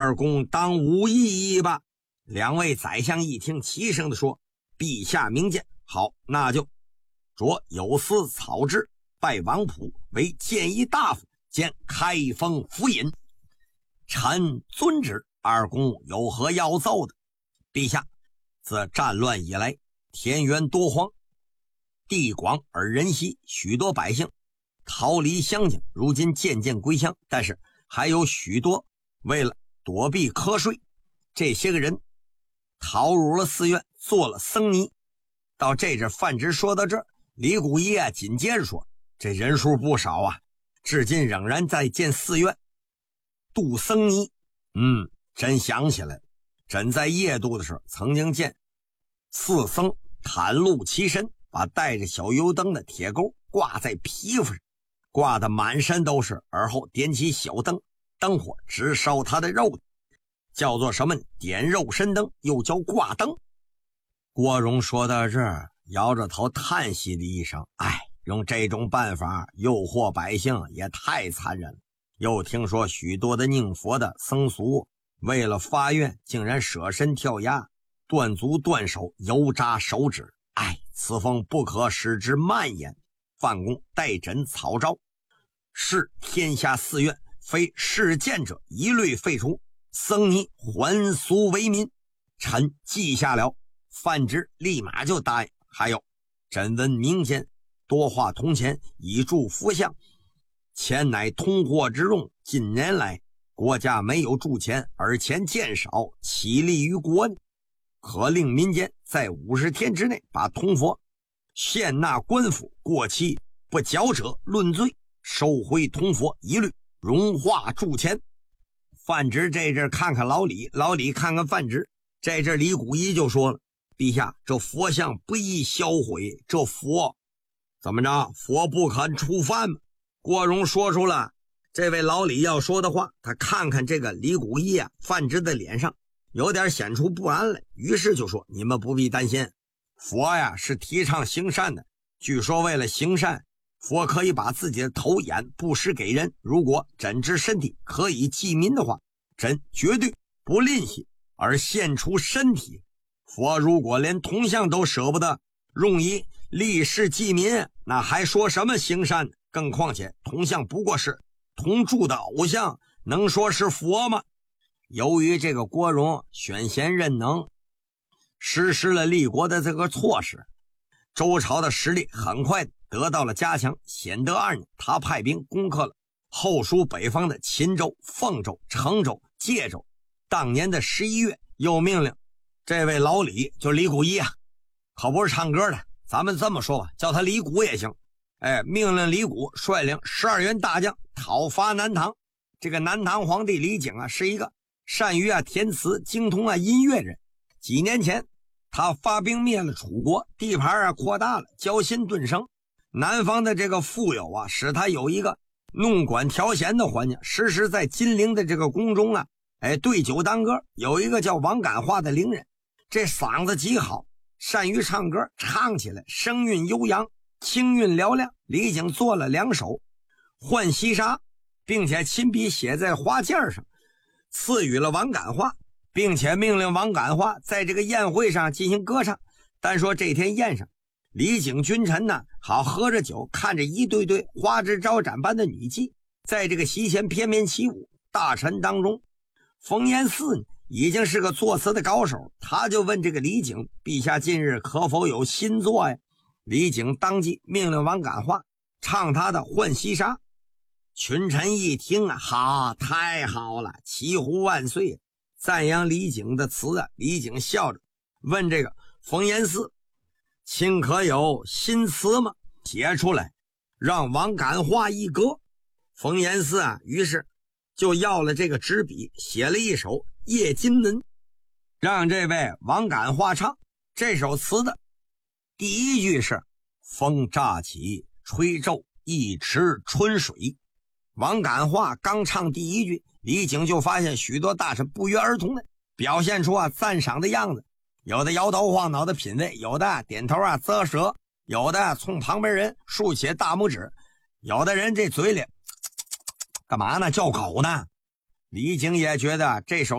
二公当无异议吧？两位宰相一听，齐声地说：陛下明鉴。好，那就着有司草制，拜王溥为谏议大夫兼开封府尹。臣遵旨。二公有何要奏的？陛下，自战乱以来，田园多荒，地广而人稀，许多百姓逃离乡境，如今渐渐归乡，但是还有许多为了躲避瞌睡，这些个人逃入了寺院，做了僧尼。到这阵范直说到这儿，李谷一紧接着说：这人数不少啊，至今仍然在建寺院度僧尼。真想起来了，朕在夜渡的时候曾经见四僧袒露其身，把带着小油灯的铁钩挂在皮肤上，挂得满身都是，而后点起小灯，灯火直烧他的肉，叫做什么？点肉身灯，又叫挂灯。郭荣说到这儿，摇着头叹息了一声：用这种办法诱惑百姓也太残忍了。又听说许多的宁佛的僧俗为了发愿，竟然舍身跳崖，断足断手，油炸手指。此风不可使之蔓延。范公代朕草诏，是天下寺院非世见者一律废除，僧尼还俗为民。臣记下了。范直立马就答应。还有，朕闻民间多画铜钱以铸佛像，钱乃通货之用，近年来国家没有铸钱，而钱渐少，岂利于国呢？可令民间在50天之内把铜佛献纳官府，过期不缴者论罪，收回铜佛一律融化铸钱。范直这阵看看老李，老李看看范直，这阵李谷一就说了：陛下，这佛像不宜销毁，这佛怎么着？佛不肯触犯吗？郭荣说出了这位老李要说的话，他看看这个李谷一范直的脸上有点显出不安来，于是就说：你们不必担心，佛是提倡行善的，据说为了行善，佛可以把自己的头眼布施给人，如果朕之身体可以济民的话，朕绝对不吝惜而献出身体。佛如果连铜像都舍不得用以立世济民，那还说什么行善呢？更况且铜像不过是铜铸的偶像，能说是佛吗？由于这个郭荣选贤任能，实施了立国的这个措施，周朝的实力很快得到了加强。显德2年，他派兵攻克了后蜀北方的秦州、凤州、成州、介州。当年的11月，又命令这位老李，就李谷一可不是唱歌的，咱们这么说吧，叫他李谷也行。命令李谷率领12员大将讨伐南唐。这个南唐皇帝李景是一个善于填词、精通音乐人。几年前，他发兵灭了楚国，地盘扩大了，交心顿生。南方的这个富有使他有一个弄管调弦的环境。时时在金陵的这个宫中对酒当歌。有一个叫王感化的伶人，这嗓子极好，善于唱歌，唱起来声韵悠扬，清韵嘹亮。李景做了2首《浣溪沙》，并且亲笔写在花件上，赐予了王感化，并且命令王感化在这个宴会上进行歌唱。单说这天宴上，李景君臣好喝着酒，看着一对对花枝招展般的女妓在这个席前翩翩起舞。大臣当中，冯延巳已经是个作词的高手，他就问这个李景：陛下近日可否有新作呀？李景当即命令王感化唱他的《浣溪沙》。群臣一听太好了，齐呼万岁，赞扬李景的词李景笑着问这个冯延巳：卿可有新词吗？写出来让王感化一歌。冯延巳于是就要了这个纸笔，写了一首《夜金门》，让这位王感化唱。这首词的第一句是：风乍起吹皱一池春水。王感化刚唱第一句，李景就发现许多大臣不约而同的表现出赞赏的样子，有的摇头晃脑的品味，有的点头啧舌，有的冲旁边人竖起大拇指，有的人这嘴里干嘛呢？叫狗呢？李景也觉得这首